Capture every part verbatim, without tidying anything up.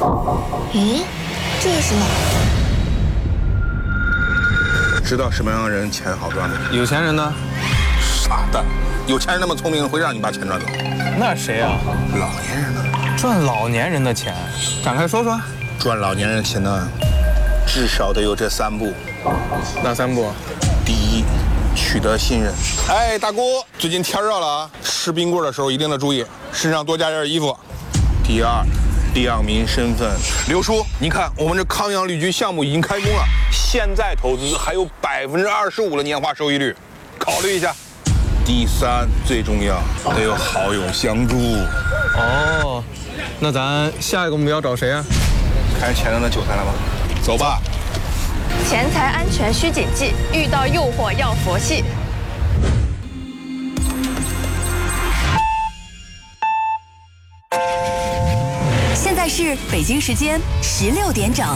嗯，这是什么？ 知道什么样的人钱好赚吗？ 有钱人呢？ 傻蛋，有钱人那么聪明，会让你把钱赚走？ 那谁啊？ 老年人呢？ 赚老年人的钱，展开说说。 赚老年人钱呢，至少得有这三步。 哪三步？ 第一，取得信任。哎，大姑，最近天热了啊，吃冰棍的时候一定得注意，身上多加件衣服。第二，亮明身份。刘叔，你看我们这康阳旅居项目已经开工了，现在投资还有百分之二十五的年化收益率，考虑一下。第三，最重要，得有好友相助。 哦，那咱下一个目标找谁啊？ 看前头的韭菜了吗？走吧。 钱财安全需谨记，遇到诱惑要佛系。 现在是北京时间十六点整。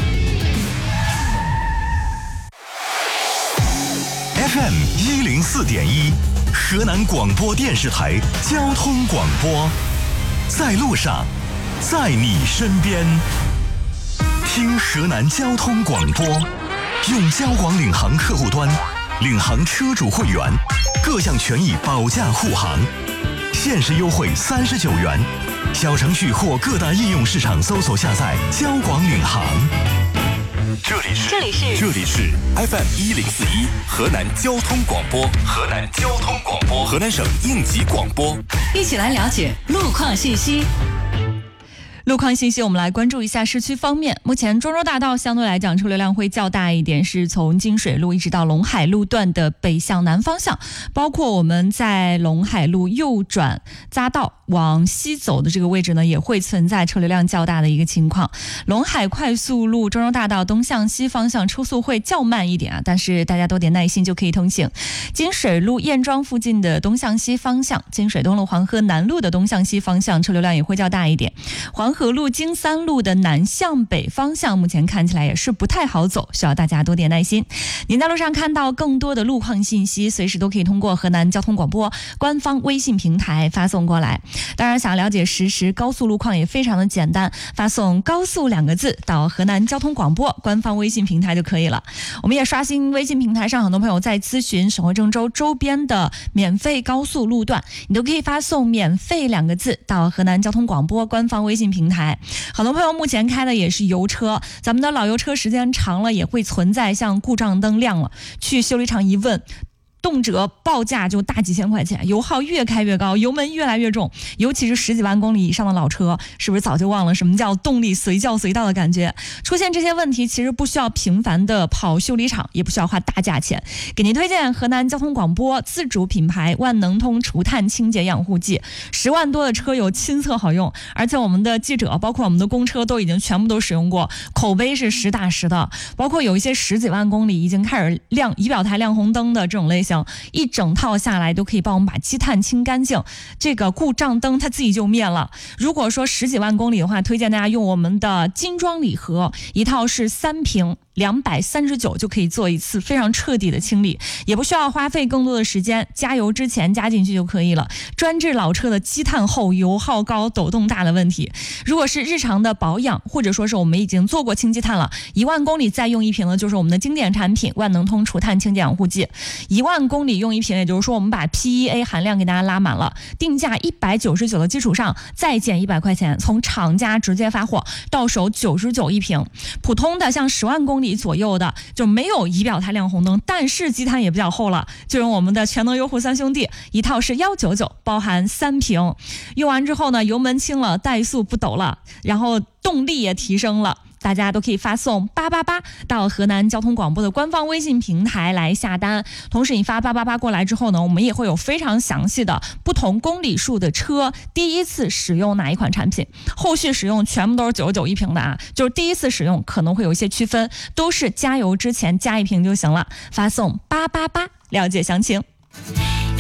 F M 一零四点一，河南广播电视台交通广播，在路上，在你身边。听河南交通广播，用交广领航客户端，领航车主会员，各项权益保驾护航，限时优惠三十九元。小程序或各大应用市场搜索下载交广领航。这里是这里是这里是 F M 一零四一河南交通广播，河南交通广播，河南省应急广播。 一起来了解路况信息。路况信息，我们来关注一下市区方面。目前中州大道相对来讲车流量会较大一点，是从金水路一直到陇海路段的北向南方向，包括我们在陇海路右转匝道往西走的这个位置呢，也会存在车流量较大的一个情况。陇海快速路中州大道东向西方向车速会较慢一点啊，但是大家多点耐心就可以通行。金水路燕庄附近的东向西方向，金水东路黄河南路的东向西方向车流量也会较大一点。黄河路京三路的南向北方向目前看起来也是不太好走，需要大家多点耐心。您在路上看到更多的路况信息，随时都可以通过河南交通广播官方微信平台发送过来。当然想了解实时高速路况也非常的简单，发送高速两个字到河南交通广播官方微信平台就可以了。我们也刷新微信平台上很多朋友在咨询省会郑州周边的免费高速路段，你都可以发送免费两个字到河南交通广播官方微信平台。很多朋友目前开的也是油车，咱们的老油车时间长了也会存在像故障灯亮了，去修理厂一问，动辄报价就大几千块钱，油耗越开越高，油门越来越重，尤其是十几万公里以上的老车，是不是早就忘了什么叫动力随叫随到的感觉？出现这些问题其实不需要频繁的跑修理厂，也不需要花大价钱。给您推荐河南交通广播自主品牌万能通除碳清洁养护剂，十万多的车友亲测好用，而且我们的记者包括我们的公车都已经全部都使用过，口碑是实打实的。包括有一些十几万公里已经开始亮仪表台亮红灯的这种类型，一整套下来都可以帮我们把积碳清干净，这个故障灯它自己就灭了。如果说十几万公里的话，推荐大家用我们的金装礼盒，一套是三瓶两百三十九就可以做一次非常彻底的清理，也不需要花费更多的时间，加油之前加进去就可以了，专治老车的积碳厚、油耗高、抖动大的问题。如果是日常的保养，或者说是我们已经做过清积碳了，一万公里再用一瓶的就是我们的经典产品万能通除碳清洁养护剂，一万公里用一瓶，也就是说我们把 P E A 含量给大家拉满了，定价一百九十九的基础上再减一百块钱，从厂家直接发货，到手九十九一瓶。普通的像十万公里左右的就没有仪表台亮红灯，但是积碳也比较厚了，就用我们的全能优护三兄弟，一套是一百九十九，包含三瓶，用完之后呢，油门轻了，怠速不抖了，然后动力也提升了。大家都可以发送八八八到河南交通广播的官方微信平台来下单，同时你发八八八过来之后呢，我们也会有非常详细的不同公里数的车第一次使用哪一款产品，后续使用全部都是九十九一瓶的啊，就是第一次使用可能会有一些区分，都是加油之前加一瓶就行了，发送八八八了解详情。